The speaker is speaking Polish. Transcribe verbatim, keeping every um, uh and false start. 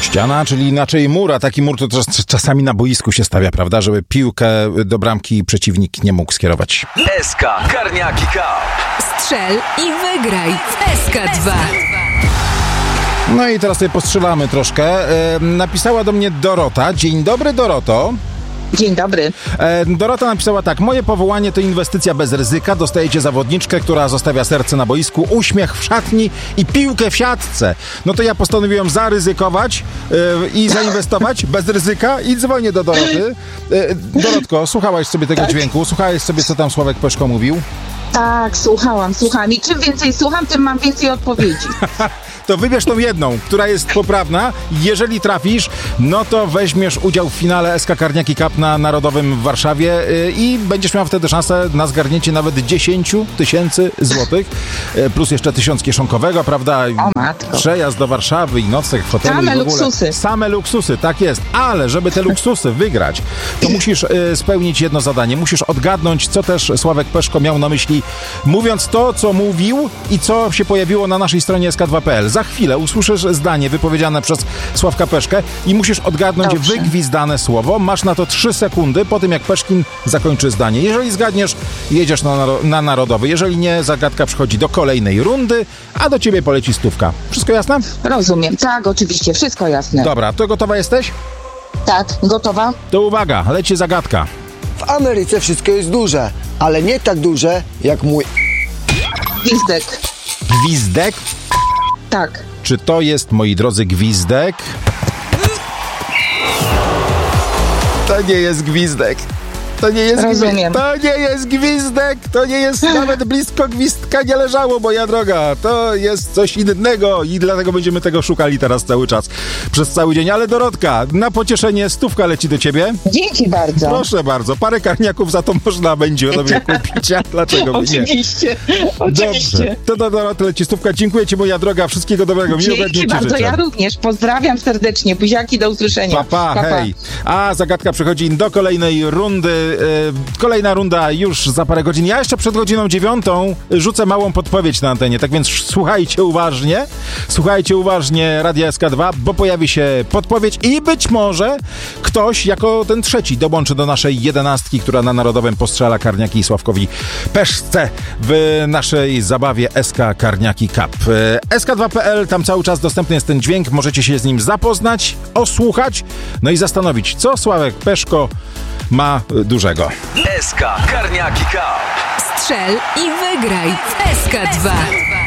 Ściana, czyli inaczej mur, a taki mur to czas, czasami na boisku się stawia, prawda, żeby piłkę do bramki przeciwnik nie mógł skierować. S K Karniaki Cup. Strzel i wygraj w S K dwa. No i teraz sobie postrzelamy troszkę. E, napisała do mnie Dorota. Dzień dobry, Doroto. Dzień dobry. E, Dorota napisała tak. Moje powołanie to inwestycja bez ryzyka. Dostajecie zawodniczkę, która zostawia serce na boisku, uśmiech w szatni i piłkę w siatce. No to ja postanowiłem zaryzykować e, i zainwestować bez ryzyka i dzwonię do Doroty. E, Dorotko, słuchałaś sobie tego tak. dźwięku? Słuchałeś sobie, co tam Sławek Peszko mówił? Tak, słuchałam, słucham. I czym więcej słucham, tym mam więcej odpowiedzi. To wybierz tą jedną, która jest poprawna. Jeżeli trafisz, no to weźmiesz udział w finale S K Karniaki Cup na Narodowym w Warszawie i będziesz miał wtedy szansę na zgarnięcie nawet dziesięć tysięcy złotych, plus jeszcze tysiąc kieszonkowego, prawda? O matko. Przejazd do Warszawy i nocleg w hotelu. Same i w ogóle. luksusy. Same luksusy, tak jest. Ale żeby te luksusy wygrać, to musisz y, spełnić jedno zadanie. Musisz odgadnąć, co też Sławek Peszko miał na myśli, mówiąc to, co mówił i co się pojawiło na naszej stronie S K dwa kropka p l. Za chwilę usłyszysz zdanie wypowiedziane przez Sławka Peszkę i musisz odgadnąć Dobrze. wygwizdane słowo. Masz na to trzy sekundy po tym, jak Peszkin zakończy zdanie. Jeżeli zgadniesz, jedziesz na, naro- na Narodowy. Jeżeli nie, zagadka przychodzi do kolejnej rundy, a do ciebie poleci stówka. Wszystko jasne? Rozumiem. Tak, oczywiście. Wszystko jasne. Dobra, to gotowa jesteś? Tak, gotowa? To uwaga, leci zagadka. W Ameryce wszystko jest duże, ale nie tak duże jak mój... Gwizdek. Gwizdek? Tak. Czy to jest, moi drodzy, gwizdek? To nie jest gwizdek. To nie jest Rozumiem. Gwizdek. To nie jest gwizdek. To nie jest nawet blisko gwizdka nie leżało, moja droga. To jest coś innego i dlatego będziemy tego szukali teraz cały czas. Przez cały dzień. Ale Dorotka, na pocieszenie stówka leci do ciebie. Dzięki bardzo. Proszę bardzo. Parę karniaków za to można będzie sobie kupić. A dlaczego by nie? Oczywiście. Oczywiście. Dobrze. To do Doroty leci stówka. Dziękuję ci, moja droga. Wszystkiego dobrego. Miłego dnia Dzięki ci bardzo. życzę. Ja również. Pozdrawiam serdecznie. Buziaki, do usłyszenia. Pa, pa, pa, pa. hej. A zagadka przechodzi do kolejnej rundy. Kolejna runda już za parę godzin. Ja jeszcze przed godziną dziewiątą rzucę małą podpowiedź na antenie, tak więc słuchajcie uważnie, słuchajcie uważnie Radia S K dwa, bo pojawi się podpowiedź i być może ktoś jako ten trzeci dołączy do naszej jedenastki, która na Narodowym postrzela Karniaki i Sławkowi Peszce w naszej zabawie S K Karniaki Cup. S K dwa kropka p l, tam cały czas dostępny jest ten dźwięk, możecie się z nim zapoznać, osłuchać, no i zastanowić, co Sławek Peszko ma dużego. S K Karniaki Cup. Strzel i wygraj w S K dwa.